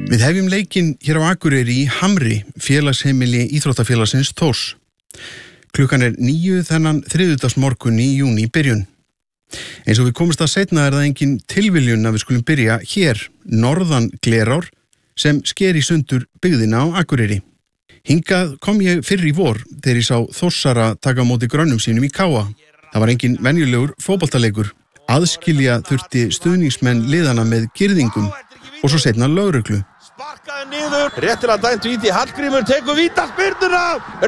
Við hefjum leikinn hér á Akureyri í Hamri, félagsheimili íþróttafélagsins Þórs. Klukkan 9 þennan þriðjudagsmorgun í júní byrjun. Eins og við komumst að seinna það engin tilviljun að við skulum byrja hér, norðan Glerár, sem sker í sundur byggðina á Akureyri. Hingað kom ég fyrr í vor þegar ég sá Þórsara taka á móti grönnum sínum í Káa. Það var engin venjulegur fótboltaleikur. Aðskilja þurfti stuðningsmenn liðana með girðingum og svo seinna lögreglu. Sparkaði niður, réttilega dæmt víti, Hallgrímur tekur vítaspyrnuna,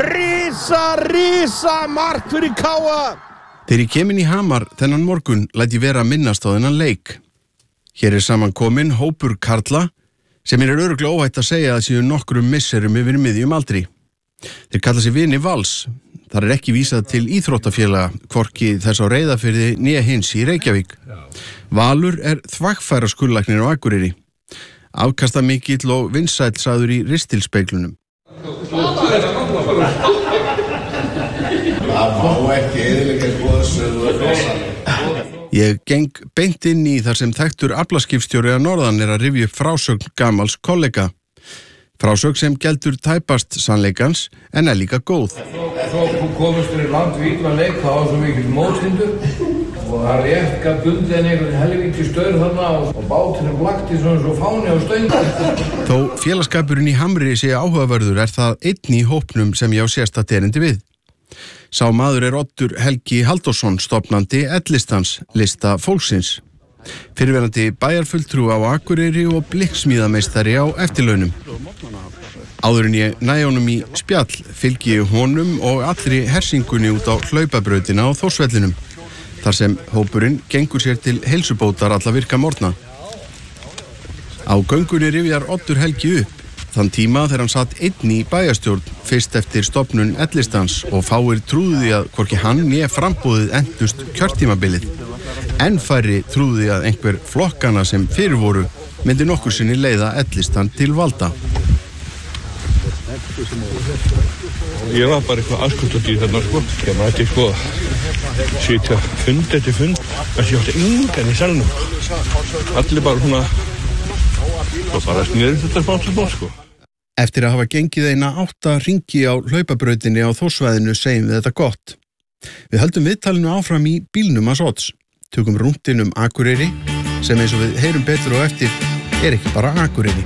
rísa mark fyrir Káa. Þegar ég kem inn í Hamar þennan morgun læt ég vera að minnast á þennan leik. Hér saman kominn hópur karla sem örugglega óhætt að segja að séu nokkrum misserum yfir miðjum aldri. Þeir kalla sig vini Vals. Þar ekki vísað til íþróttafélaga, hvorki þess á Reyðarfirði né hins í Reykjavík. Valur þvagfæra skurðlæknir á Akureyri. Afkastamikill og vinsæll sagður í ristilspeglunum. Ég geng beint inn í þar sem þekktur aflaskipstjóri að norðan að rifja upp frásögn gamals kollega. Frásögn sem geldur tæpast sannleikans en líka góð. Svo komist við langt við illa leik, það var svo mikil mótlindur og það gat bundið einhvern helvíti staur þarna og bátinn blakti svona svo fáni á stöng. Þó félagsskapurinn í Hamri sé áhugaverður það einn í hópnum sem ég á sérstakt erindi við. Sá maður Oddur Helgi Halldórsson, stofnandi L-listans, lista fólksins. Fyrrverandi bæjarfulltrú á Akureyri og blikksmíðameistari á eftirlaunum. Áður en ég næ honum í spjall fylgi ég honum og allri hersingunni út á hlaupabrautina á Þórsvellinum, þar sem hópurinn gengur sér til heilsubótar alla virka morgna. Á göngunni rifjar Oddur Helgi upp þann tíma þegar hann satt einn í bæjarstjórn fyrst eftir stofnun L-listans og fáir trúðu því að hvorki hann né framboðið endust kjörtímabilið. Enn færri trúðu því að einhver flokkana sem fyrir voru myndi nokkur sinni leiða L-listan til valda. Ég var bara eitthvað aðskotadýr þarna Ég mætti sitja fund eftir fund þess ég átti engan í salnum. Allir bara svona og bara snýður þetta spátt. Eftir að hafa gengið eina 8 hringi á hlaupabrautinni á Þórssvæðinu segjum við þetta gott. Við höldum viðtalinu áfram í bílnum hans Odds. Tökum rúntinn Akureyri sem eins og við heyrum betur og eftir ekki bara Akureyri.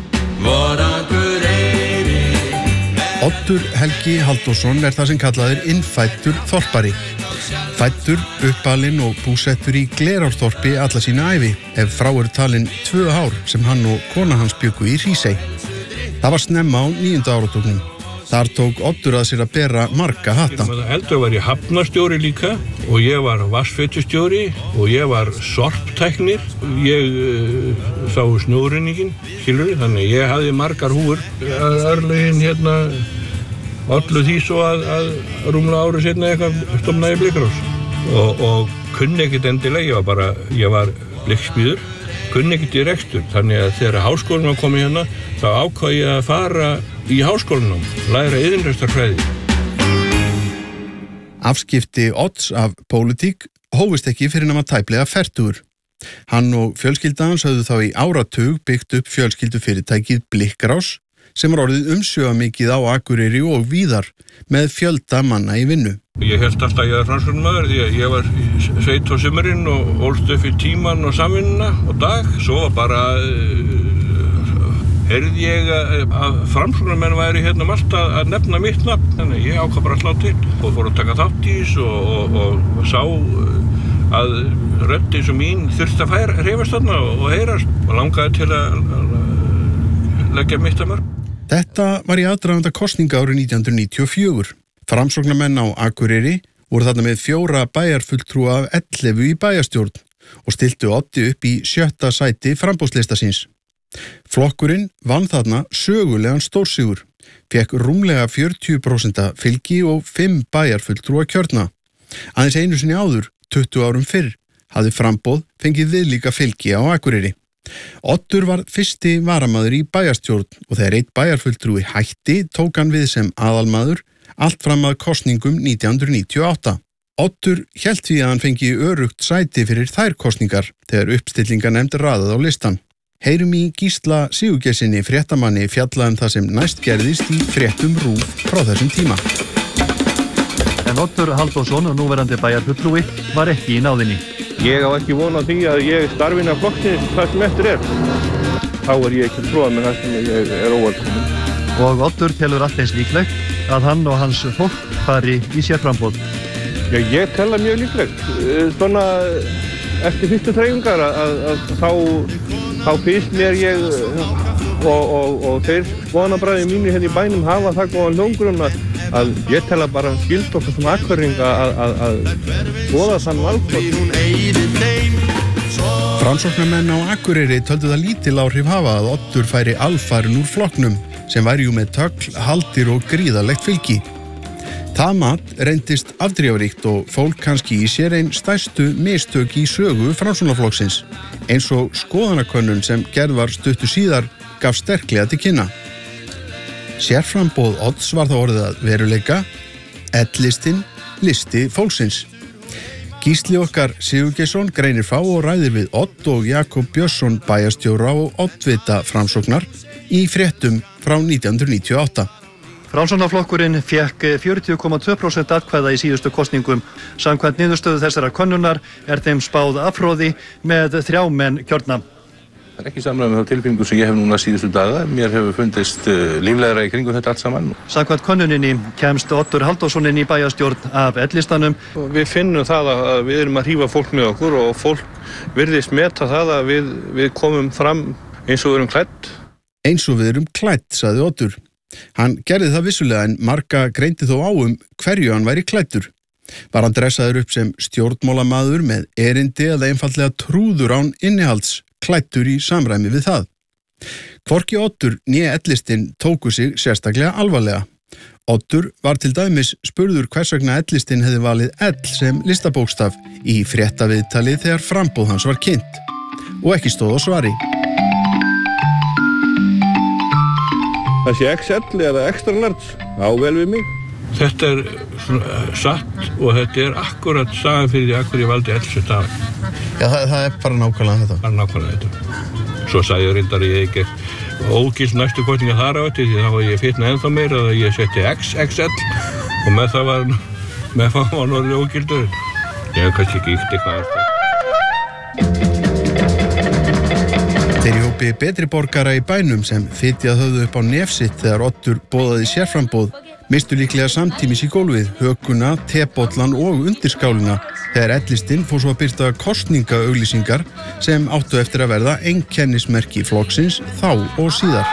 Oddur Helgi Halldórsson það sem kallað innfæddur þorpari. Fæddur, uppalinn og búsettur í Glerárþorpi alla sína ævi, ef frá talin 2 ár sem hann og kona hans bjuggu í Hrísey. Það var snemma á 9. áratugnum. Þar tók Oddur að sér að bera marga hatta. Heldur var ég hafnarstjóri líka og ég var vatnsveitustjóri og ég var sorptæknir. Ég sá snjórunningin, þannig ég hafði margar húfur. Örlögin allu því svo að rúmlega ári seinna eitthvað stofnaði Blikkrás. Og kunni ekkert endilega, ég var blikksmíður, kunni ekkert í rekstur. Þannig að þegar háskólinn var komið hérna, þá ákvað ég að fara í háskólanum, læra iðnrekstrarfræði. Afskipti Odds af pólitík hófust ekki fyrir nema tæplega fertugur. Hann og fjölskylda hans höfðu þá í áratug byggt upp fjölskyldufyrirtækið Blikkrás, sem var orðið umsvifamikið á Akureyri og víðar með fjölda manna í vinnu. Ég hélt alltaf að ég var framsóknarmaður því að ég var sveit á sumrin og ólst upp í tíman og samvinnuna og dag. Svo var bara heyrði ég að framsóknarmenn væri allt að nefna mitt nafn. Þannig ég ákvað bara að slá til og fór að taka þátt í þessu og sá að rödd eins og mín þurfti að hreyfast þarna og heyrast og langaði til að leggja mitt að mörg. Þetta var í aðdraganda kosninga árið 1994. Framsóknarmenn á Akureyri voru þarna með 4 bæjarfulltrúa af 11 í bæjarstjórn og stiltu Oddi upp í 7. sæti framboðslista síns. Flokkurinn vann þarna sögulegan stórsigur, fékk rúmlega 40% fylgi og 5 bæjarfulltrúa kjörna. Aðeins einu sinni áður, 20 árum fyrr, hafði framboð fengið viðlíka fylgi á Akureyri. Oddur var fyrsti varamaður í bæjarstjórn og þegar einn bæjarfulltrúi hætti tók hann við sem aðalmaður allt fram að kosningum 1998. Oddur hélt því að hann fengi öruggt sæti fyrir þær kosningar þegar uppstillingarnefnd raðað á listan. Heyrum í Gísla Sigurgeirssyni fréttamanni fjalla það sem næst gerðist í fréttum RÚV frá þessum tíma. En Oddur Halldórsson, núverandi bæjarfulltrúi, var ekki í náðinni. Ég á ekki von á því að ég starfi innan flokksins það sem eftir Þá ég ekki trúað með það sem ég óvelkomin. Og Oddur telur allt eins líklegt að hann og hans fólk fari í sérframboð. Já, ég tel það mjög líklegt. Svona eftir fyrstu þreifingar að þá finnst mér ég og þeir skoðanabræður mínir hérna í bænum hafa það góðan hljómgrunn að ég tel að bara skylda okkur sem Akureyringa að skoða þann valkost. Framsóknarmenn á Akureyri töldu það lítil áhrif hafa að Oddur færi alfarinn úr flokknum sem væri jú með tögl, haldir og gríðarlegt fylgi. Það mat reyndist afdrifaríkt og fólk kannski í sér ein stærstu mistök í sögu Framsóknarflokksins, eins og skoðanakönnun sem gerð var stuttu síðar gaf sterklega til kynna. Sérframboð Odds var það orðið að veruleika, L-listinn, listi fólksins. Gísli okkar Sigurgeirsson greinir frá og ræðir við Odd og Jakob Björnsson bæjarstjóra og oddvita Framsóknar í fréttum frá 1998. Framsóknarflokkurinn fékk 40,2% atkvæða í síðustu kosningum. Samkvæmt niðurstöðu þessarar könnunar þeim spáð afhroði með 3 menn kjörna. Það ekki samræmi með þá tilfinningu sem ég hef núna síðustu daga. Mér hefur fundist líflegra í kringum þetta allt saman. Samkvæmt könnuninni kemst Oddur Halldórsson inn í bæjarstjórn af L-listanum. Við finnum það að við erum að hrífa fólk með okkur og fólk virðist meta það að við komum fram eins og við erum klædd. Eins og við erum klædd, sagði Oddur. Hann gerði það vissulega en marga greindi þó á hverju hann væri klæddur. Var hann dressaður upp sem stjórnmálamaður með erindi eða einfaldlega trúður án innihalds, klæddur í samræmi við það. Hvorki Oddur né L-listinn tóku sig sérstaklega alvarlega. Oddur var til dæmis spurður hvers vegna L-listinn hefði valið L sem listabókstaf í fréttaviðtali þegar framboð hans var kynnt. Og ekki stóð á svari. Það sé XL eða extra large, á vel við mig. Þetta satt og þetta akkurat sagan fyrir því akkur ég valdi L sem dag. Já, það bara nákvæmlega þetta. Bara nákvæmlega þetta. Svo sagði ég reyndar ég ekki ógilt næstu kosninga þar á þetta því þá var ég fitna ennþá meira að ég setti XXL og með það var orðið ógildur. Ég hef kannski ekki ykti hvað það. Þeir í hópi betri borgara í bænum sem fitjað höfðu upp á nef sitt þegar Oddur boðaði sérframboð mistu líklega samtímis í gólfið, hökuna, tebollan og undirskálina þegar L-listinn fór svo að birta kosningaauglýsingar sem áttu eftir að verða einkennismerki flokksins þá og síðar.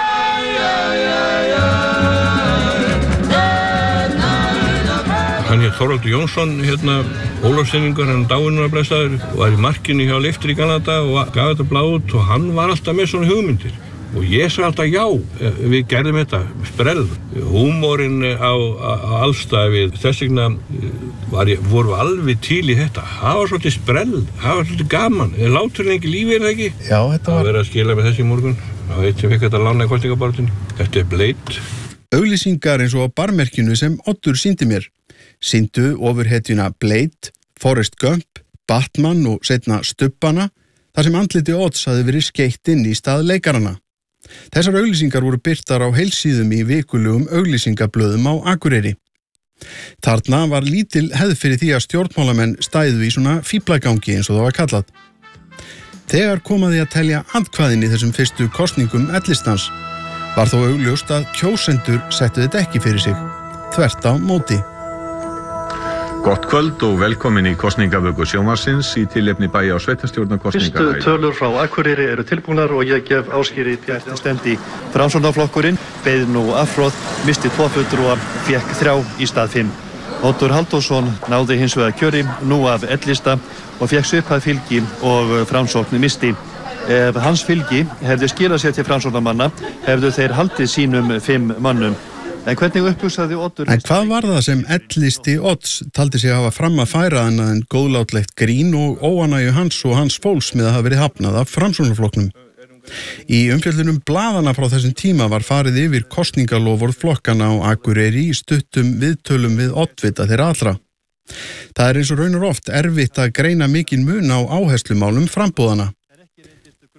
Hann hétt Þorvaldur Jónsson, Ólafssyningur, hann dáinn og blessaður, var í markinu hjá Leiftur í Kanada og gaf þetta blað út og hann var alltaf með svona hugmyndir. Og ég sagði alltaf já, við gerðum þetta, sprell. Húmorinn á allstaði við, þess vegna voru alveg til í þetta. Það var svolítið sprell, það var svolítið gaman. Láturinn ekki lífið ekki? Já, þetta var. Það verið að skila með þessi í morgun. Það veit sem fekk þetta lána í kosningabaráttunni. Þetta Blade. Auglýsingar eins og á barmerkinu sem Oddur sýndi mér. Sýndu ofurhetjuna Blade, Forrest Gump, Batman og seinna Stubbana, þar sem andliti Odds hafði verið skeytt inn í stað leikarana. Þessar auglýsingar voru birtar á heilsíðum í vikulugum auglýsingablöðum á Akureyri. Þarna var lítil hefð fyrir því að stjórnmálamenn stæðu í svona fíflagangi eins og það var kallað. Þegar kom að því að telja atkvæðin í þessum fyrstu kosningum L-listans var þó augljóst að kjósendur settu þetta ekki fyrir sig, þvert á móti. Gott kvöld og velkomin í kosningavöku sjónvarpsins í tilefni bæja- og sveitarstjórnarkosninga. Fyrstu tölur frá Akureyri eru tilbúnar og ég gef Ásgeiri Bjarni Stendi. Framsóknarflokkurinn beið nú afhroð, misti 2 fulltrúa, fékk 3 í stað 5. Oddur Halldórsson náði hins vegar kjöri nú af L-lista og fékk svipað fylgi og Framsókn misti. Ef hans fylgi hefði skilað sér til framsóknarmanna hefðu þeir haldið sínum 5 mannum. En hvernig upphugsaði Oddur? En hvað var það sem L-listi Odds taldi sig hafa fram að færa annað en góðlátlegt grín og óánægju hans og hans fólks með að hafa verið hafnað af Framsóknarflokknum? Í umfjöllunum blaðana frá þessum tíma var farið yfir kosningaloforð flokkana á Akureyri í stuttum viðtölum við oddvita þeirra allra. Það eins og raunar oft erfitt að greina mikinn mun á áherslumálum frambúðana.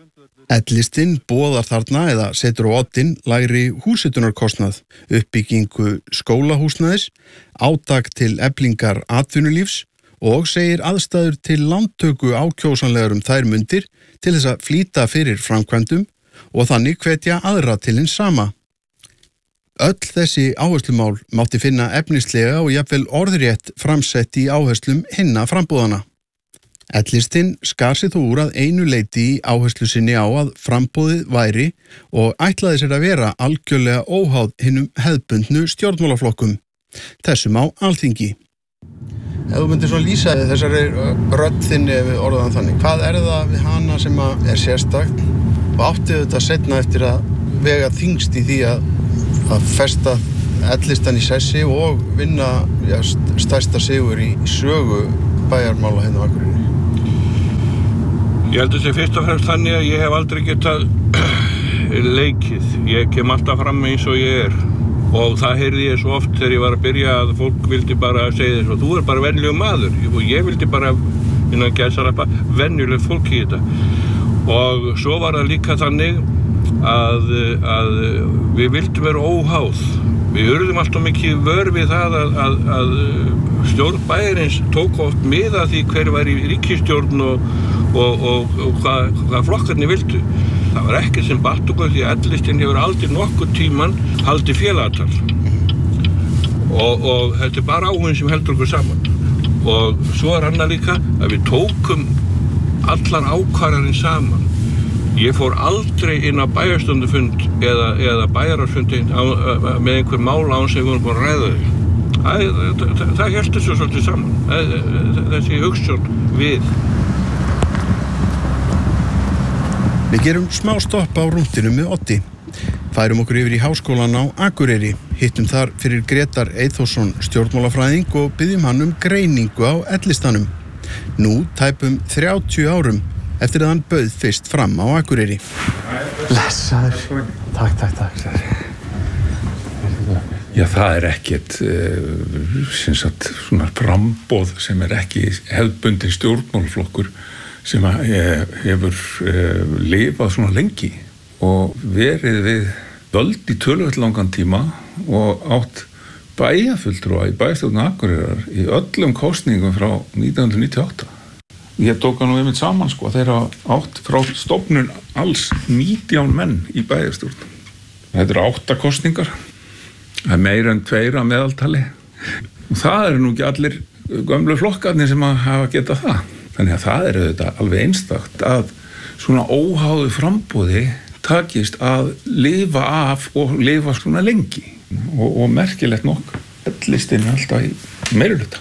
Ellistinn boðar þarna eða setur á oddinn lægri húshitunarkostnað, uppbyggingu skólahúsnæðis, átak til eflingar atvinnulífs og segir aðstæður til lántöku ákjósanlegar þær mundir til þess að flýta fyrir framkvæmdum og þannig hvetja aðra til hins sama. Öll þessi áherslumál mátti finna efnislega og jafnvel orðrétt framsett í áherslum hinna frambúðana. Ellistinn skar sig þó úr að einu leyti í áherslu sinni á að framboðið væri og ætlaði sér að vera algjörlega óháð hinum hefðbundnu stjórnmálaflokkum, þessum á Alþingi. Ef þú myndir svona lýsa þessari rödd þinni ef við orðaðum þannig, hvað það við hana sem er sérstakt og átti þetta seinna eftir að vega þyngst í því að festa Ellistan í sessi og vinna stærsta sigur í sögu bæjarmála hérna á Akureyri? Ég held að sé fyrst og fremst þannig að ég hef aldrei getað leikið. Ég kem alltaf fram eins og ég er. Og það heyrði ég svo oft þegar ég var að byrja að fólk vildi bara segja þess að þú er bara venjulegur maður. Og ég vildi bara, innan gæsalappa, venjulegt fólk í þetta. Og svo var það líka þannig að við vildum vera óháð. Við urðum alltaf mikið vör við það að stjórn bæjarins tók oft mið af því hver var í ríkisstjórn og hvað flokkarnir vildu. Það var ekkert sem batt okkur því að Ellistinn hefur aldrei nokkur tíman haldið félagatal. Og þetta er bara áhuginn sem heldur okkur saman. Og svo er annað líka að við tókum allar ákvarðanir saman. Ég fór aldrei inn á bæjarstundufund eða bæjarráðsfund með einhver mál án sem við vorum búin að ræða þau. Það hélt þessu svolítið saman, þessi hugsjón við. Við gerum smá stopp á rúntinu með Oddi. Færum okkur yfir í háskólan á Akureyri, hittum þar fyrir Grétar Eyþórsson stjórnmálafræðing og byggjum hann greiningu á Ellistanum. Nú tæpum 30 árum eftir að hann bauð fyrst fram á Akureyri. Blessaður. Takk. Já, það ekkert svona framboð sem ekki hefðbundin stjórnmálaflokkur sem hefur lifað svona lengi og verið við völd í töluvert langan tíma og átt bæjarfulltrúa í bæjarstjórn Akureyrar í öllum kosningum frá 1998. Ég tók nú einmitt saman þeir hafa átt frá stofnun alls 19 menn í bæjarstjórn. Þetta eru 8 kosningar, það er meira en 2 að meðaltali. Og það eru nú ekki allir gömlu flokkarnir sem hafa getað það. Þannig að það þetta alveg einstakt að svona óháðu framboði takist að lifa af og lifa svona lengi og merkilegt nokk. Ellistinn alltaf í meirihluta.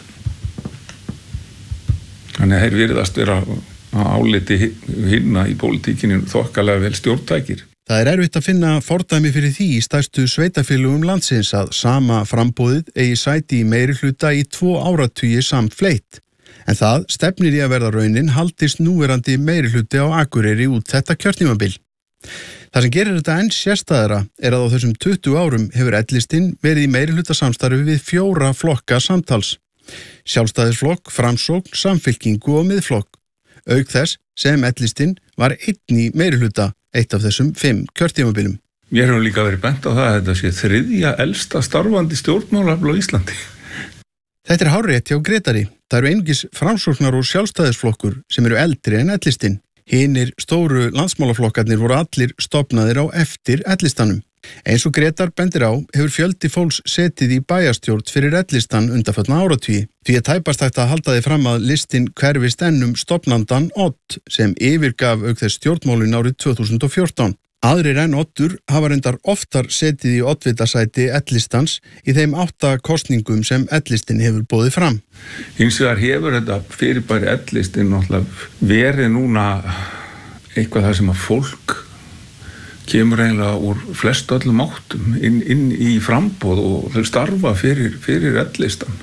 Þannig að þeir virðast vera að áliti hinna í pólitíkinu þokkalega vel stjórntækir. Það er erfitt að finna fordæmi fyrir því í stærstu sveitarfélögum landsins að sama framboðið eigi sæti í meirihluta í 2 áratugi samfleytt. En það stefnir í að verða raunin haldist núverandi meirihluti á Akureyri út þetta kjörtímabil. Það sem gerir þetta enn sérstæðara er að á þessum 20 árum hefur Ellistinn verið í meirihlutasamstarfi við 4 flokka samtals. Sjálfstæðisflokk, Framsókn, Samfylkingu og Miðflokk. Auk þess sem Ellistinn var einn í meirihluta, eitt af þessum 5 kjörtímabilum. Mér hefur líka verið bent á það að þetta sé 3. elsta starfandi stjórnmálafl á Íslandi. Þetta er hárrétt hjá Grétari. Það eru einungis Framsóknar og Sjálfstæðisflokkur sem eru eldri en Ellistinn. Hinir stóru landsmálaflokkarnir voru allir stofnaðir á eftir Ellistanum. Eins og Grétar bendir á hefur fjöldi fólks setið í bæjarstjórn fyrir Ellistan undanfarna áratugi. Því að tæpast hægt að halda því fram að listinn hverfist enn stofnandan Odd sem yfirgaf auk þess stjórnmálin árið 2014. Aðrir en Oddur hafa reyndar oftar setið í oddvitasæti Ellistans í þeim 8 kosningum sem Ellistinn hefur boðið fram. Hins vegar hefur þetta fyrirbæri Ellistinn verið núna eitthvað það sem að fólk kemur eiginlega úr flest öllum áttum inn í framboð og þau starfa fyrir Ellistan.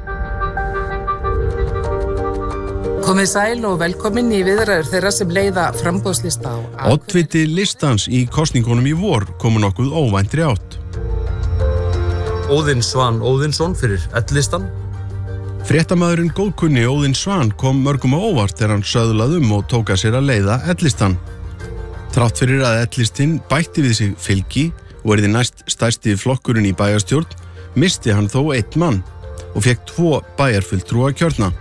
Komið sæl og velkomin í viðræður þeirra sem leiða framboðslista á Akureyri. Oddviti listans í kosningunum í vor komu nokkuð óvæntri átt. Óðinn Svan Óðinsson fyrir Ellistan. Fréttamaðurinn góðkunni Óðinn Svan kom mörgum á óvart þegar hann söðlaði og tók að sér að leiða Ellistan. Þrátt fyrir að L-listinn bætti við sig fylgi og erði næst stærsti flokkurinn í bæjarstjórn, misti hann þó 1 mann og fékk 2 bæjarfulltrúa kjörna.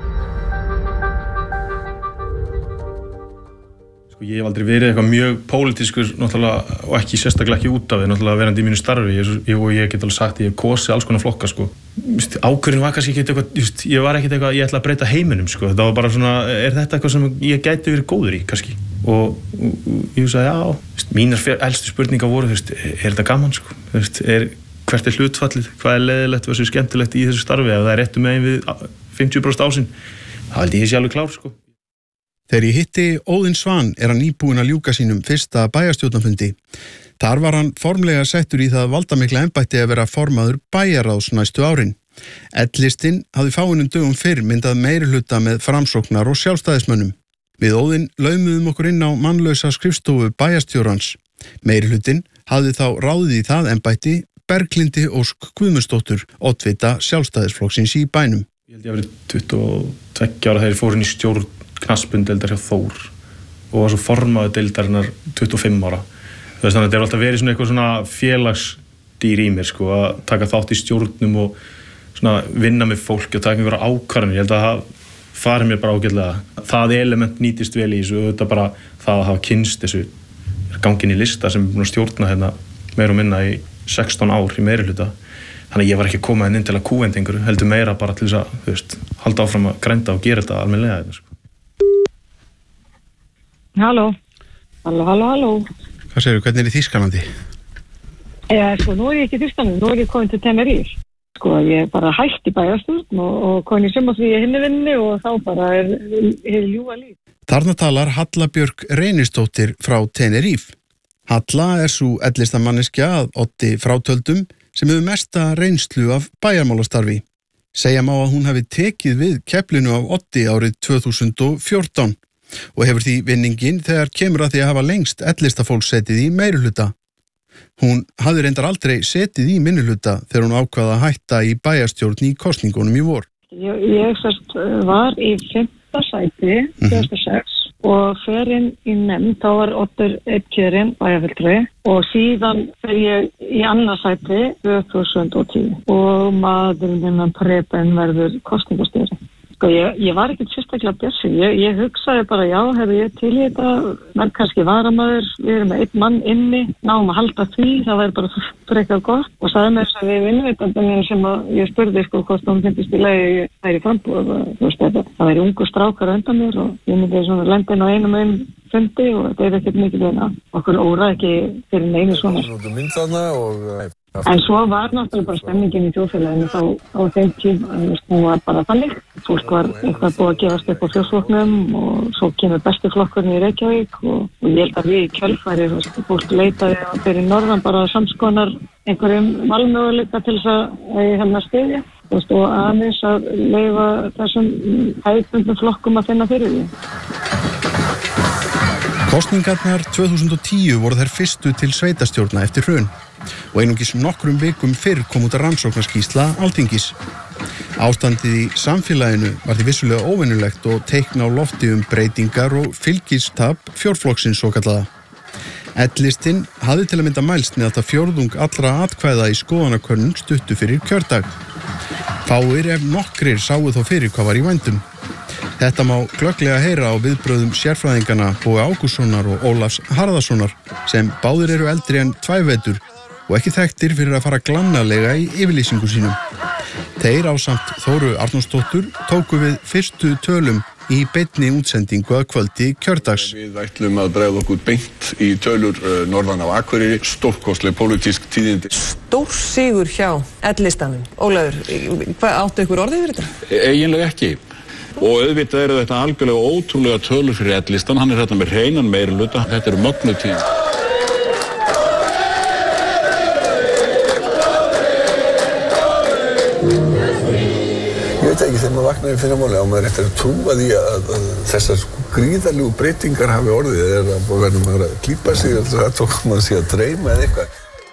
Ég hef aldrei verið eitthvað mjög pólitískur náttúrulega og ekki sérstaklega ekki út af því náttúrulega verandi í mínu starfi og ég get alveg sagt ég hef kosið alls konar flokka sko. Ákvörðin var kannski ekki eitthvað, ég var ekkert eitthvað, ég ætla að breyta heiminum sko. Það var bara svona, er þetta eitthvað sem ég gæti verið góður í kannski og ég sagði já, mínar elstu spurningar voru, er þetta gaman sko, hvert hlutfallið, hvað leiðilegt, hvað skemmtilegt í þessu starfi ef það réttu megin við 50% ásinn, það held ég sé alveg klár sko. Þegar ég hitti Óðinn Svan hann nýbúinn að ljúka sínum fyrsta bæjarstjórnarfundi. Þar var hann formlega settur í það valdamikla embætti að vera formaður bæjarráðs næstu árin. L-listinn hafði fáeinum dögum fyrr myndað meirihluta með framsóknar og sjálfstæðismönnum. Við Óðinn laumuðum okkur inn á mannlausa skrifstofu bæjarstjórans. Meirihlutin hafði þá ráðið í það embætti Berglindi Ósk Guðmundsdóttur, oddvita sjálfstæðisflokksins í bænum. Ég held ég að verið 22 ára þegar ég fór inn í stjórn knattspyrnudeildar hjá Þór og var svo formaður deildarinnar 25 ára. Þannig að þetta alltaf verið svona eitthvað svona félagsdýr í mér sko, að taka þátt í stjórnum og svona vinna með fólk og taka einhverja ákvarðanir. Ég held að það fari mér bara ágætlega. Það element nýtist vel í þessu og þetta bara það að hafa kynst þessu gangin í lista sem er búin að stjórna hérna meira og minna í 16 ár í meirihluta. Þannig að ég var ekki að koma inn til að kúvenda einhverju, heldur meira bara til þess að, halda áfram að grænda og gera þetta almennilega þetta sko. Halló. Halló. Hvað segirðu, hvernig er í Þýskalandi? Sko, nú er ég ekki í Þýskalandi, nú er ég komin til Tenerife. Sko, ég bara hætti bæjarstjórn og komin í sumarfrí í hinnivinni og þá bara er ljúfa líf. Þarna talar Halla Björk Reynisdóttir frá Tenerife. Halla er sú L-listamanneskja að oddi frátöldum sem hefur mesta reynslu af bæjarmálastarfi. Segja má að hún hafi tekið við keflinu af oddi árið 2014. Og hefur því vinningin þegar kemur að því að hafa lengst L-listafólks setið í meirihluta. Hún hafði reyndar aldrei setið í minnihluta þegar hún ákvaða að hætta í bæjarstjórn í kosningunum í vor. Ég var í 5. sæti 2006 og fer inn í nefnd, þá var Oddur einn kjörinn bæjarfulltrúi og síðan fer ég í annað sæti 2010 og maðurinn hennar Preben verður kosningastjóri. Sko, ég var ekkert sérstaklega bjössi. Ég hugsaði bara, já, hefði ég til í þetta, verð kannski varamaður, við erum með 1 mann inni, náum að halda því, það væri bara frekar gott. Og sagði mér þess að við vinnuveitandum sem ég spurði, sko, hvort hún finnst í lagi þær í frambúð. Það væri ungu strákar undan mér og ég myndi svona lenda inn á einum fundi og þetta er ekkert mikið veina. Okkur óra ekki fyrir neinu svona. En svo var náttúrulega bara stemningin í þjóðfélaginu þá á þeim tíma, hún var bara þannig. Fólk var eitthvað búið að gefast upp á fjósflokknum og svo kemur besti flokkurinn í Reykjavík og ég held að við í kjölfæri, fólk leitaði fyrir norðan bara samskonar einhverjum valmöguleika til þess að styðja og aðeins að leyfa þessum hefðbundnum flokkum að finna fyrir því. Kosningarnar 2010 voru þær fyrstu til sveitastjórna eftir hrun og einungis nokkrum vikum fyrr kom út rannsóknarskýrsla Alþingis. Ástandið í samfélaginu var því vissulega óvenjulegt og teikn á lofti breytingar og fylgistap fjórflokksins svokallaða. L-listinn hafði til að mynda mælst með alltaf 1/4 allra atkvæða í skoðanakönnun stuttu fyrir kjördag. Fáir ef nokkrir sáu þó fyrir hvað var í vændum. Þetta má glögglega heyra á viðbrögðum sérfræðingana Boga Ágústssonar og Ólafs Harðarssonar sem báðir eru eldri en 2 vetur og ekki þekktir fyrir að fara glannalega í yfirlýsingu sínum. Þeir ásamt Þóru Arnórsdóttur tóku við fyrstu tölum í beinni útsendingu að kvöldi kjördags. Við ætlum að bregða okkur beint í tölur norðan af Akureyri, stórkostleg pólitísk tíðindi. Stór sigur hjá L-listanum. Ólafur, hvað áttu ykkur orðið fyrir þetta? Eiginlega ekki. Og auðvitað eru þetta algjörlega ótrúlega tölur fyrir L-listan. Hann er hérna með hreinan meirihluta. Þetta eru mögnuð tíðindi. Ég veit ekki, þegar maður vaknar í fyrramáli á maður eftir að trúa því að þessar gríðarlegu breytingar hafi orðið eða verður maður að klípa sig eða það tók maður sig að dreyma eða eitthvað.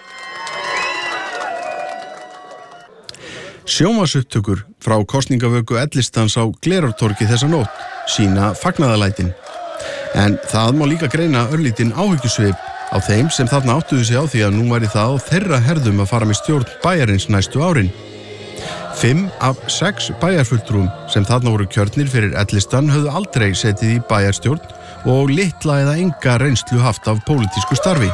Sjónvarpsupptökur frá kosningavöku L-listans á Glerártorgi þessa nótt sína fagnaðarlætin. En það má líka greina örlítinn áhyggjusvip á þeim sem þarna áttuðu sig á því að nú væri það á þeirra herðum að fara með stjórn bæjarins næstu árin. 5 af 6 bæjarfulltrúum sem þarna voru kjörnir fyrir Ellistan höfðu aldrei setið í bæjarstjórn og litla eða enga reynslu haft af pólitísku starfi.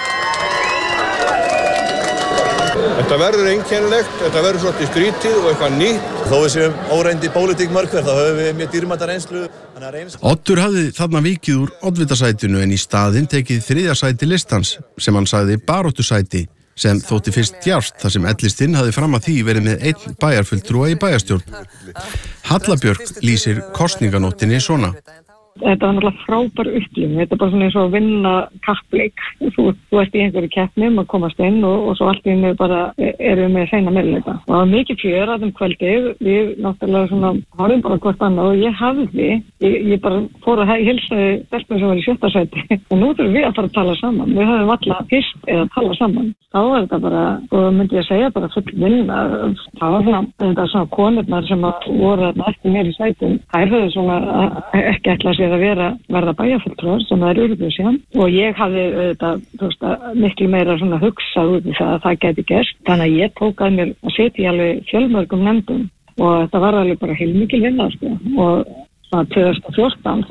Þetta verður einkennilegt, þetta verður svolítið skrítið og eitthvað nýtt. Þó við séum óreynd í pólitík mörgver, þá höfum við mjög dýrmæta reynslu. Oddur hafði þarna vikið úr oddvitasætinu en í staðinn tekið 3. sæti listans sem hann sagði baráttusæti, sem þótti fyrst djarft þar sem Ellistinn hafði fram að því verið með 1 bæjarfulltrúa í bæjarstjórn. Halla Björk lýsir kosninganóttinni svona. Þetta var náttúrulega frábær upplifun. Þetta er bara svona eins og að vinna kappleik. Þú ert í einhverju keppnum að komast inn og svo allt í einu bara erum við með hreina meirihluta. Það var mikið fjör að kvöldið. Við náttúrulega svona horfum bara hvort annað og ég hafði, ég bara fór að hilsaði stelpum sem var í 7. sæti. Og nú þurfum við að fara að tala saman. Við höfum alltaf fyrst eða að tala saman. Þá var þetta bara, og myndi ég segja bara full vinna. Það var svona konurnar sem voru eftir mér í sætum. Þær höfðu svona ekki ætlað sér að verða bæjarfulltrúar sem það urðu síðan og ég hafði miklu meira svona hugsað út í það að það gæti gerst. Þannig að ég tók að mér að setja í alveg fjölmörgum nefndum og þetta var alveg bara heilmikil vinna og svona 2014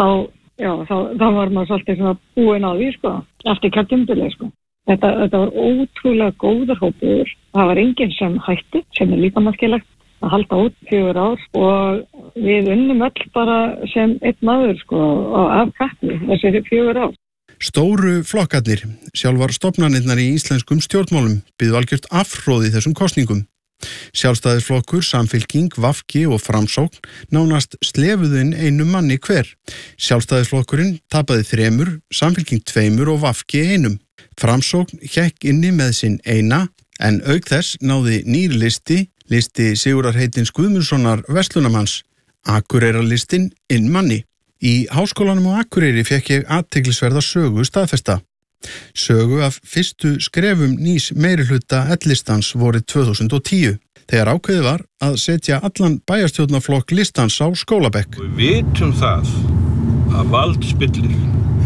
þá var maður svolítið svona búin á því eftir kjörtímabilið Þetta var ótrúlega góður hópur. Það var enginn sem hætti, sem líka merkilegt að halda út 4 ár og við unnum öll bara sem einn maður af kappi þessi 4 ár. Stóru flokkarnir, sjálfar stofnanirnar í íslenskum stjórnmálum, byðu algjört afhróð í þessum kosningum. Sjálfstæðisflokkur, Samfylking, VG og Framsókn nánast slefuðu inn einum manni hver. Sjálfstæðisflokkurinn tapaði 3, Samfylking 2 og VG 1. Framsókn hékk inni með sinn eina, en auk þess náði nýr listi Sigurðar Heitins Guðmundssonar Verslunarmanns, Akureyrarlistinn inn manni. Í Háskólanum á Akureyri fékk ég athyglisverða sögu staðfesta. Sögu af fyrstu skrefum nýs meirihluta Ellistans vorið 2010, þegar ákveðið var að setja allan bæjarstjórnarflokk listans á skólabekk. Við vitum það að vald spillir.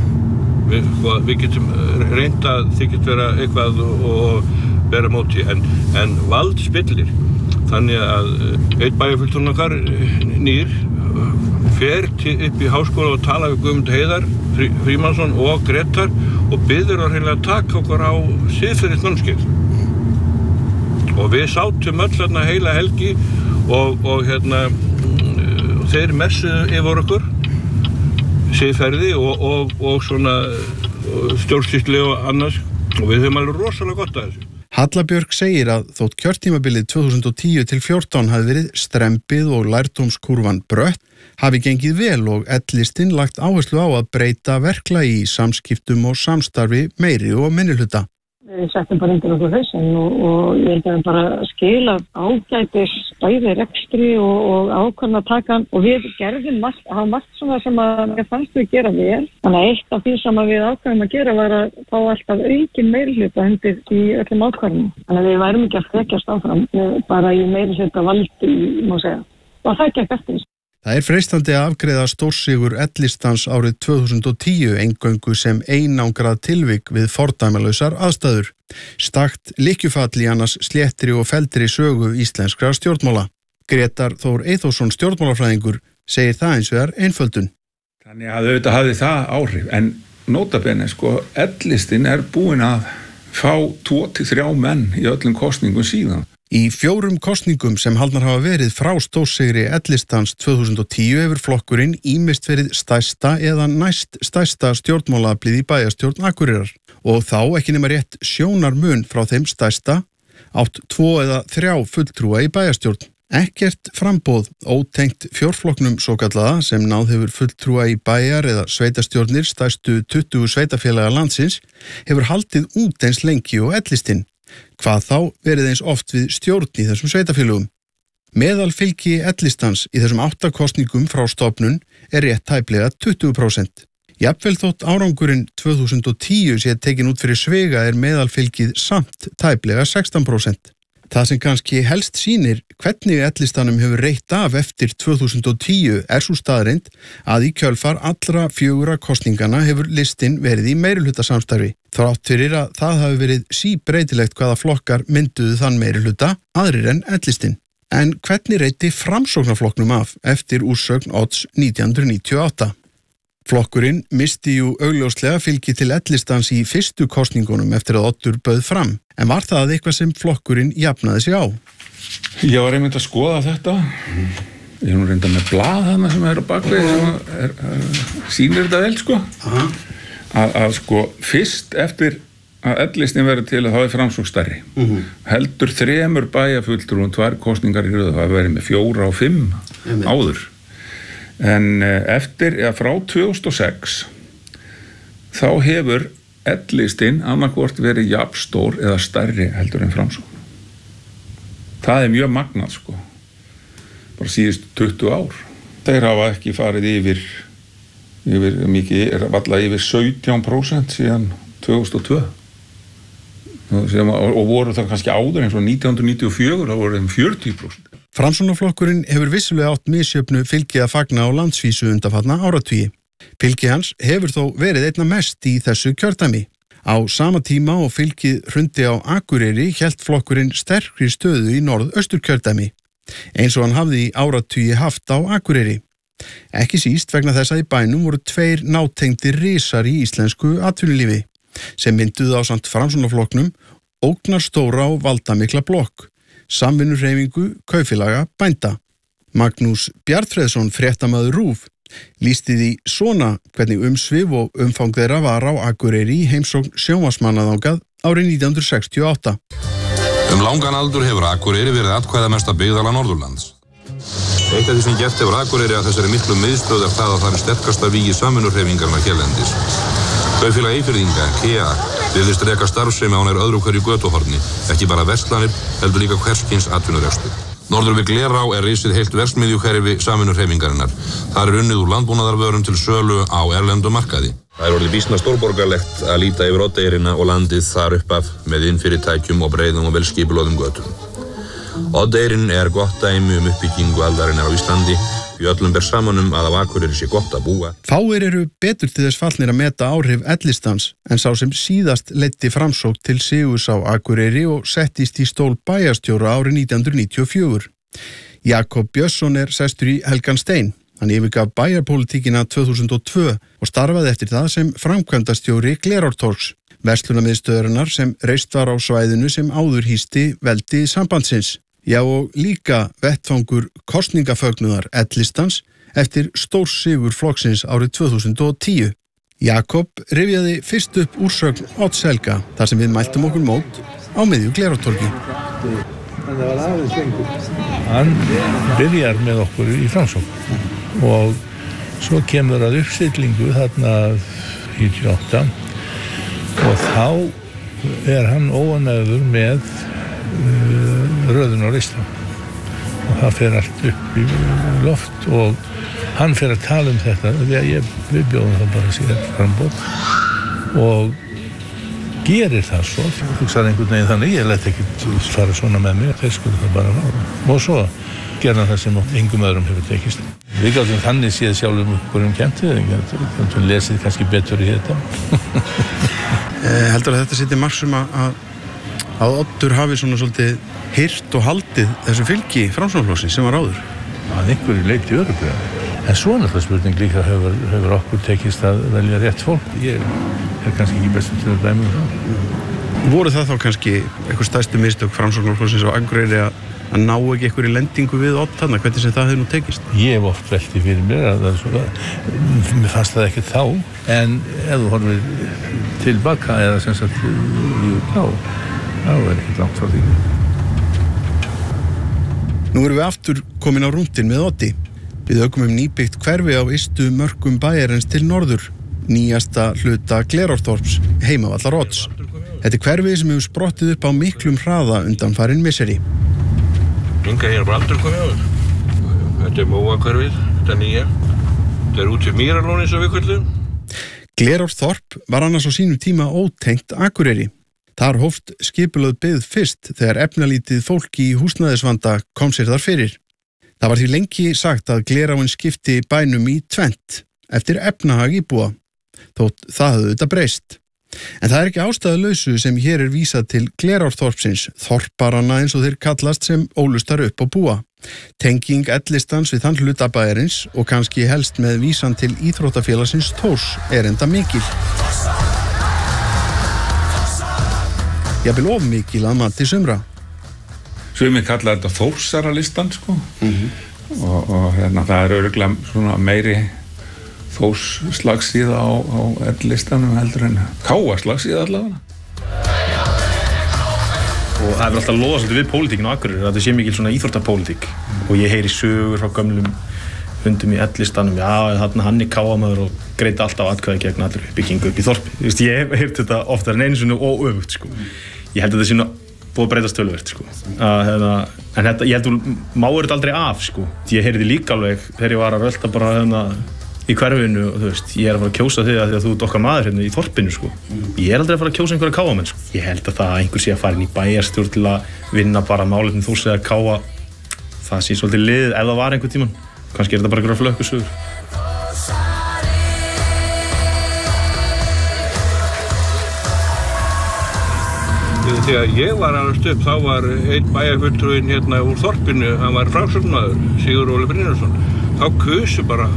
Við getum reynt að þykist vera eitthvað og bera móti, en vald spillir. Þannig að einn bæjarfulltrúinn okkar nýr fer upp í háskóla og tala við Guðmund Heiðar Frímannsson og Gretar og biður hreinlega að taka okkur á siðferðisnámskeið. Og við sátum öll heila helgi og þeir messuðu yfir okkur siðferði og svona stjórnsýslu og annars og við höfum alveg rosalega gott að þessu. Halla Björk segir að þótt kjörtímabilið 2010-14 hafi verið strembið og lærdómskúrfan brött, hafi gengið vel og Ellistinn lagt áherslu á að breyta verklagi í samskiptum og samstarfi meiri og minnihluta. Við settum bara undir okkur hausinn og ég held að bara skila ágætis bæði rekstri og ákvæmna takan og við gerðum margt svona sem að mér fannst við gera vel. Þannig að eitt af því sem við ákvæmum að gera var að fá alltaf aukin meirihluta undir í öllum ákvæmum. Þannig að við værum ekki að frekjast áfram bara í meirihluta valdi, má segja. Og það gekk eftir. Það freistandi að afgreiða stórsigur Ellistans árið 2010 eingöngu sem einangrað tilvik við fordæmalausar aðstæður. Stakt lykkjufall í annars sléttri og feldri sögu íslenskra stjórnmála. Grétar Þór Eyþórsson stjórnmálafræðingur segir það eins vegar einföldun. Þannig að auðvitað hafði það áhrif, en nota bene Ellistinn búinn að fá 2-3 menn í öllum kosningum síðan. Í 4 kosningum sem haldnar hafa verið frá stórsigri Ellistans 2010 hefur flokkurinn ýmist verið stærsta eða næst stærsta stjórnmálaaflið í bæjarstjórn Akureyrar og þá ekki nema rétt sjónarmun frá þeim stærsta átt 2 eða 3 fulltrúa í bæjarstjórn. Ekkert framboð ótengt fjórflokknum svokallaða sem náð hefur fulltrúa í bæjar eða sveitarstjórnir stærstu 20 sveitafélaga landsins hefur haldið út eins lengi og Ellistinn. Hvað þá verið eins oft við stjórn í þessum sveitafélögum. Meðalfylgi Ellistans í þessum 8 kosningum frá stofnun rétt tæplega 20%. Jafnvel þótt árangurinn 2010 sé tekin út fyrir svega meðalfylgið samt tæplega 16%. Það sem kannski helst sýnir hvernig Ellistanum hefur reitt af eftir 2010 svo staðreynd að í kjölfar allra 4 kosningana hefur listinn verið í meirihlutasamstarfi. Þrátt fyrir að það hafi verið síbreytilegt hvaða flokkar mynduðu þann meirihluta, aðrir en Ellistinn. En hvernig reitti Framsóknarflokknum af eftir úrsögn Odds 1998? Flokkurinn misti jú augljóslega fylgi til Ellistans í fyrstu kosningunum eftir að Oddur bauð fram, en var það eitthvað sem flokkurinn jafnaði sig á? Ég var einmitt að skoða þetta. Ég er nú reynda með blað þarna sem á bakvið sem sýnir þetta vel, sko. Að sko, fyrst eftir að Ellistinn verið til að það Framsókn stærri. Heldur 3 bæjarfulltrúum 2 kosningar í röð, það verið með 4 og 5 áður. En eftir, frá 2006 þá hefur Ellistinn annarkvort verið jafnstór eða stærri heldur en Framsókn. Það mjög magnað, sko. Bara síðust 20 ár. Þeir hafa ekki farið yfir mikið, valla yfir 17% síðan 2002. Og voru það kannski áður eins og 1994, þá voru þeim 40%. Framsóknarflokkurinn hefur vissulega átt misjöfnu fylgi að fagna á landsvísu undanfarna áratugi. Fylgi hans hefur þó verið einna mest í þessu kjördæmi. Á sama tíma og fylgið hrundi á Akureyri hélt flokkurinn sterkri stöðu í norðausturkjördæmi, eins og hann hafði í áratugi haft á Akureyri. Ekki síst vegna þess að í bænum voru 2 nátengdir risar í íslensku atvinnulífi, sem mynduðu ásamt Framsóknarflokknum ógnarstóra og valdamikla blokk, samvinnuhreyfingu kaupfélaga bænda. Magnús Bjarnfreðsson, fréttamaður RÚV, lýsti því svona hvernig umsvif og umfang þeirra var á Akureyri í heimsókn sjónvarpsmanna þangað árið 1968. Langan aldur hefur Akureyri verið atkvæðamesta byggðarlag Norðurlands. Eitt af því sem gert hefur Akureyri að þessari miklu miðstöð það að það sterkasta vígi samvinnuhreyfingarinnar hérlendis. Kaupfélag Eyfirðinga, KEA, virðist reka starfsemi á nær öðru hverju götuhorni, ekki bara verslanir, heldur líka hvers kyns atvinnurekstur. Norður við Glerá risið heilt verksmiðjukerfi samvinnuhreyfingarinnar. Þar unnið úr landbúnaðarvörum til sölu á erlendum markaði. Það orðið býsna stórborgarlegt að líta yfir Oddeyrina og landið þar upp af með innfyrirtækjum og breiðum og velskipulögðum götum. Oddeyrin gott dæmi uppbyggingu aldarinnar á Íslandi. Í öllum ber saman að á Akureyri sé gott að búa. Fáir eru betur til þess fallnir að meta áhrif Ellistans en sá sem síðast leiddi Framsókn til sigurs á Akureyri og settist í stól bæjarstjóra árið 1994. Jakob Björnsson sestur í Helgan Stein. Hann yfirgaf bæjarpólitíkina 2002 og starfaði eftir það sem framkvæmdastjóri Glerártorgs, verslunarmiðstöðarinnar sem reist var á svæðinu sem áður hýsti veldi sambandsins. Já, og líka vettfangur kosningafögnuðar Ellistans eftir stórsigur flokksins árið 2010. Jakob rifjaði fyrst upp úrsögn Odds Helga þar sem við mæltum okkur mót á miðju Glerártorgi. Hann byrjar með okkur í Framsókn og svo kemur að uppstillingu þarna 98 og þá hann óanægður með röðun á listan og það fer allt upp í loft og hann fer að tala þetta við bjóðum það bara sér frambóð og gerir það svo hugsaði einhvern veginn þannig, ég leti ekki fara svona með mig, þeir skulle það bara fara og svo gerða það sem engum öðrum hefur tekist. Við gátum þannig séð sjálfum okkur kemti, við lesið kannski betur í þetta. Heldur að þetta sittir margsum að Oddur hafi svona svolítið hirt og haldið þessu fylgi Framsóknarflokksins sem var áður? Að einhverju leyti örugglega. En svona það spurning líka hefur okkur tekist að velja rétt fólk. Ég kannski ekki bestu til að dæma það. Voru það þá kannski eitthvað stærstu mistök Framsóknarflokksins á Akureyri að ná ekki einhverju lendingu við Odd þarna, hvernig sem það hefur nú tekist? Ég hef oft velti fyrir mér að mér fannst það ekki þá, en ef þú horfir tilbaka eða sem sagt þá ekkert langt frá því. Nú erum við aftur komin á rúndin með Oddi. Við aukum nýbyggt hverfi á ystu mörkum bæjarins til norður, nýjasta hluta Glerártorps, heimavallar Odds. Þetta hverfi sem hefur sprottið upp á miklum hraða undanfarin misseri. Inga hér bara aldrei komið áður. Þetta Móakverfið, þetta nýja. Þetta út við Mýralón eins og við köllum. Glerárþorp var annars á sínu tíma ótengt Akureyri. Þar hófst skipulögð byggð fyrst þegar efnalítið fólk í húsnæðisvanda kom sér þar fyrir. Það var því lengi sagt að Gleráin skipti bænum í tvennt eftir efnahag íbúa, þótt það hafði þetta breyst. En það ekki ástæðulausu sem hér vísað til Glerárþorpsins, þorparanna eins og þeir kallast sem ólustar upp og búa. Tenging Ellistans við þann hluta bæjarins og kannski helst með vísan til íþróttafélagsins Þórs enda mikil. Jafnvel of mikil að mati sumra. Sumir kalla þetta Þórsaralistan, sko. Og það örugglega svona meiri Þórs slagsíða á Ellistanum heldur en Káa slagsíða allavega. Og það hefur alltaf loðað svolítið við pólitíkinu á Akureyri, að þetta sé mikil svona íþróttapólitík. Og ég heyri sögur frá gömlum hundum í Ellistanum, já, þarna hann Káamaður og greiddi alltaf atkvæði gegn allri byggingu upp í þorpi. Ég hef heyrt þetta oftar en einu sinni og öfugt, sko. Ég held að þetta sé nú búið að breytast töluvert, sko. En þetta, ég held að máur þetta aldrei af, sko. Ég heyrði líka alveg þegar ég var að rölta bara í hverfinu og þú veist, ég að fara að kjósa þig að því að þú ert okkar maður hérna í þorpinu, sko. Ég aldrei að fara að kjósa einhverja Káamenn, sko. Ég held að það einhver sé að fara inn í bæjarstjórn til að vinna bara málefni Þórs eða Káa. Það sé svolítið liðið ef það var einhvern tímann. Kannski þetta bara einhverjar flökkusögur. Þegar ég var alveg upp, þá var einn bæjarfulltrúinn hérna úr þorpinu, hann var framsóknarmaður, Sigurður Óli Brynjólfsson. Þá kusu bara,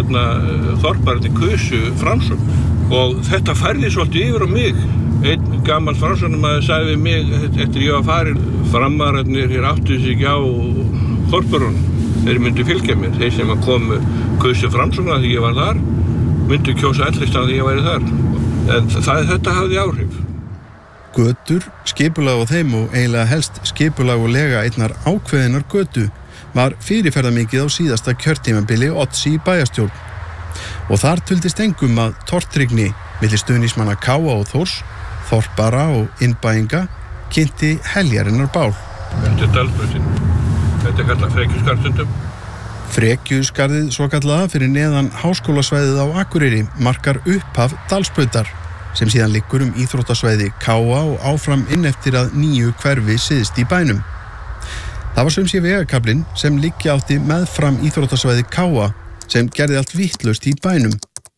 þorparnir kusu framsókn og þetta færði svolítið yfir á mig. Einn gamall framsóknarmaður sagði við mig, eftir ég var farin, framararnir hér áttu sig ekki á þorpurunum. Þeir myndu fylgja mér, þeir sem komu kusu framsóknar því ég var þar, myndu kjósa Ellistan því ég væri þar. En þetta hafði áhrif. Götur, skipulag á þeim og eiginlega helst skipulag og lega einnar ákveðinar götu var fyrirferðamikið á síðasta kjörtímabili Odds í bæjarstjórn. Og þar tuldist engum að tortryggni milli stuðningsmanna Káa og Þórs, þorpara og innbæinga kynnti heljarinnar bál. Þetta dalsbrautin. Þetta kallað Frekjuskarðstundum. Frekjuskarðið svo kallaða fyrir neðan háskólasvæðið á Akureyri markar upphaf dalsbrautar sem síðan liggur íþróttasvæði Káa og áfram inn eftir að nýju hverfi syðst í bænum. Það var sumsé vegakaflinn sem liggja átti meðfram íþróttasvæði Káa sem gerði allt vitlaust í bænum.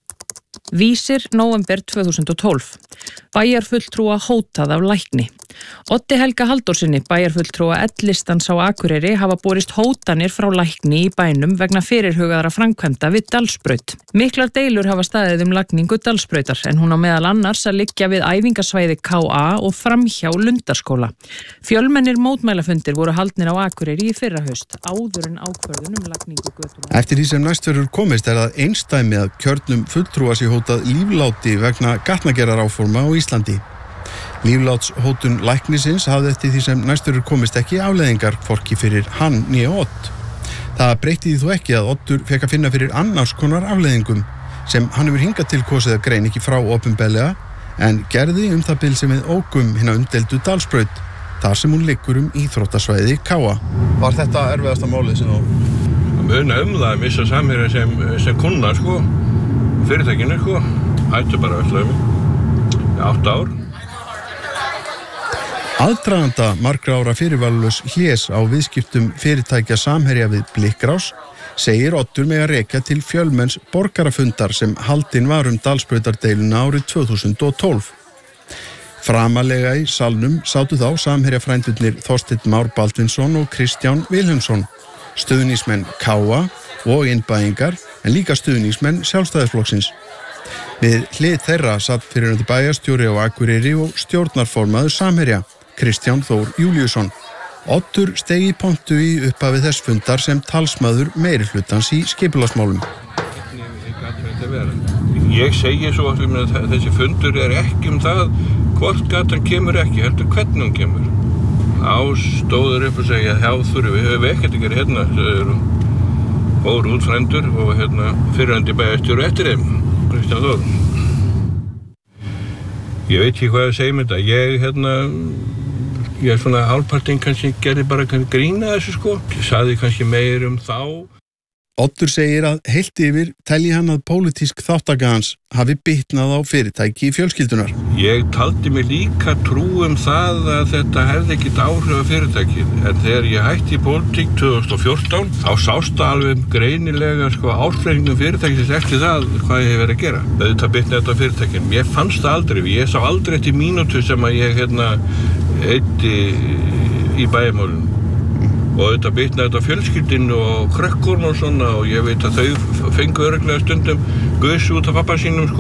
Vísir, nóvember 2012. Bæjarfulltrúa hótað af lækni. Oddi Helga Halldórsinni, bæjarfulltrúa Ellistans á Akureyri, hafa borist hótanir frá lækni í bænum vegna fyrirhugaðra framkvæmda við Dalsbraut. Miklar deilur hafa staðið lagningu Dalsbrautar en hún á meðal annars að liggja við æfingasvæði KA og framhjá Lundarskóla. Fjölmennir mótmælafundir voru haldnir á Akureyri í fyrrahaust, áður en ákvörðun lagningu götunnar. Eftir því sem næst verður komist það einsdæmi að kjörnum fulltrúa sé hótað lífláti vegna gatnagerðaráforma á Íslandi. Líflátshótun læknisins hafði eftir því sem næst verður komist ekki afleiðingar hvorki fyrir hann né Odd. Það breytti því þó ekki að Oddur fekk að finna fyrir annars konar afleiðingum sem hann hefur hingað til kosið að greina ekki frá opinberlega en gerði það bil sem við ókum hina umdeldu Dalsbraut þar sem hún liggur íþróttasvæði Káa. Var þetta erfiðasta málið sem þú? Muna það að missa samherja sem kunna, sko. Fyrirtækinu, sko. Hættu bara að slömi. 8 ár. Aðdraganda margra ára fyrirvalulaus hlés á viðskiptum fyrirtækja Samherja við Blikkrás segir Oddur með að rekja til fjölmenns borgarafundar sem haldinn var Dalsbrautardeiluna árið 2012. Framalega í salnum sátu þá Samherjafrændurnir Þorsteinn Már Baldvinsson og Kristján Vilhelmsson, stuðningsmenn Káa og innbæingar en líka stuðningsmenn Sjálfstæðisflokksins. Við hlið þeirra satt fyrrverandi bæjarstjóri á Akureyri og stjórnarformaður Samherja, Kristján Þór Júlíusson. Oddur steig í pontu í upphafi þess fundar sem talsmaður meirihlutans í skipulagsmálum. Ég segi svo að þessi fundur ekki það hvort gatan kemur ekki, heldur hvernig hún kemur. Þá stóður upp og segja já þurfum við höfum ekkert að gera hérna, fóru út frændur og fyrrverandi bæjarstjóri eftir þeim, Kristján Þór. Ég veit ekki hvað að segja með þetta. Ég svona hálfpartinn kannski gerði bara grína þessu, sko. Ég sagði kannski meir þá. Oddur segir að heilt yfir telji hann að pólitísk þátttaka hans hafi bitnað á fyrirtæki í fjölskyldunar. Ég taldi mig líka trú það að þetta hefði ekkert áhrif á fyrirtækið, en þegar ég hætti í pólitík 2014 þá sást alveg greinilega ársreikningum fyrirtækisins eftir það hvað ég hef verið að gera. Auðvitað bitnaði þetta á fyrirtækinu. Ég fannst það aldrei, ég sá aldrei eftir mínútu sem að ég eyddi í bæjarmálinu. Og þetta bitnaði þetta á fjölskyldinu og krökkurinn og svona og ég veit að þau fengu örugglega stundum gusu út af pappa sínum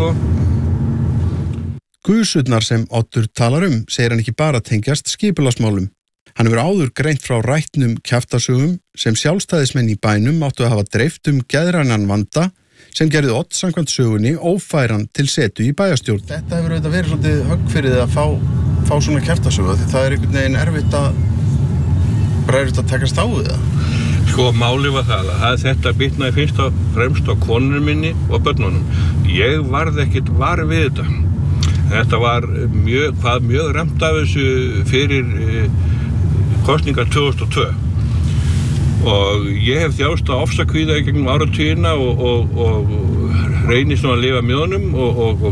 Gusurnar sem Oddur talar segir hann ekki bara tengjast skipulagsmálum. Hann hefur áður greint frá rætnum kjaftasögum sem sjálfstæðismenn í bænum áttu að hafa dreift geðrænan vanda sem gerði Odd samkvæmt sögunni ófæran til setu í bæjarstjórn. Þetta hefur auðvitað verið svolítið högg fyrir þið að fá svona kjaftasögu því það einhvern veginn erfitt að takast á við það. Máli var það að þetta bitnaði fyrst og fremst á konunum minni og börnunum. Ég varð ekkert var við þetta. Þetta var mjög ramt af þessu fyrir kosningar 2002. Og ég hef þjáðst á ofsakvíða í gegnum áratugina og reyni svona að lifa með honum og